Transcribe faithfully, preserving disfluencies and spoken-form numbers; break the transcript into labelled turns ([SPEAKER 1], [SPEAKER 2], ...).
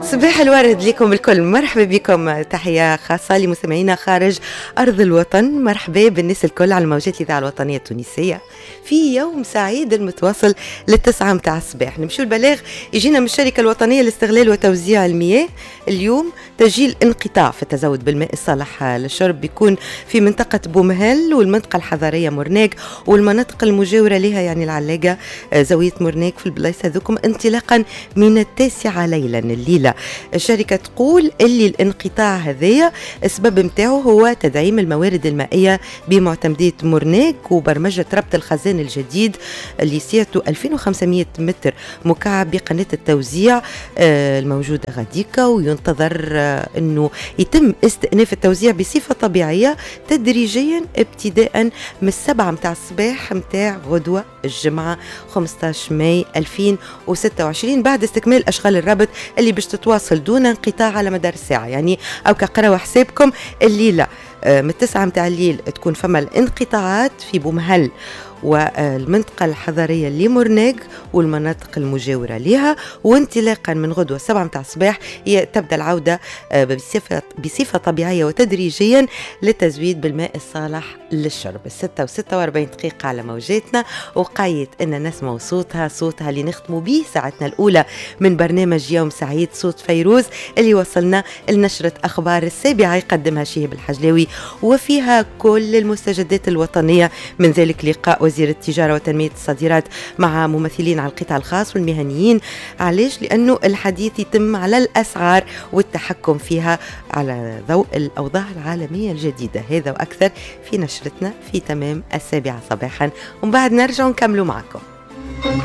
[SPEAKER 1] صباح الورد لكم الكل، مرحبا بكم. تحية خاصة لمستمعينا خارج أرض الوطن، مرحبا بالناس الكل على موجات الإذاعة الوطنية التونسية في يوم سعيد المتواصل للتسعة متاع الصباح. نمشوا البلاغ يجينا من الشركة الوطنية لاستغلال وتوزيع المياه. اليوم تسجيل انقطاع في التزود بالماء الصالح للشرب بيكون في منطقة بومهل والمنطقة الحضرية مورناك والمناطق المجاورة لها، يعني العلاقة زاوية مورناك في البلايص هذوكم انطلاقا من التاسعة ليلا الليلة. الشركة تقول اللي الانقطاع هذايا السبب متاعه هو تدعيم الموارد المائية بمعتمدية مورناك وبرمجة ربط الخزان الجديد اللي سيرته ألفين وخمسمائة متر مكعب بقناة التوزيع الموجودة غاديكا، وينتظر أنه يتم استئناف التوزيع بصفة طبيعية تدريجيا ابتداء من السبعة متاع الصباح متاع غدوة الجمعة خمسة عشر ماي ألفين وستة وعشرين بعد استكمال أشغال الربط اللي باش تتواصل دون انقطاع على مدار الساعة. يعني أو كقراوا حسابكم الليلة من التسعة متاع الليل تكون فما الانقطاعات في بومهل والمنطقة الحضرية لمورناك والمناطق المجاورة لها، وانطلاقا من غدوة سبعة متاع الصباح تبدأ العودة بصفة, بصفة طبيعية وتدريجيا للتزويد بالماء الصالح للشرب. الستة وستة واربعين دقيقة على موجاتنا، وقايت أن نسمع صوتها صوتها اللي نختموا به ساعتنا الأولى من برنامج يوم سعيد، صوت فيروز اللي وصلنا لنشرة أخبار السابعة يقدمها شهيب الحجلاوي وفيها كل المستجدات الوطنية، من ذلك لقاء وزير التجارة وتنمية الصادرات مع ممثلين على القطاع الخاص والمهنيين. علاش؟ لأنه الحديث يتم على الأسعار والتحكم فيها على ضوء الأوضاع العالمية الجديدة. هذا وأكثر في نشرتنا في تمام السابعة صباحا، ومن بعد نرجع نكملوا معكم.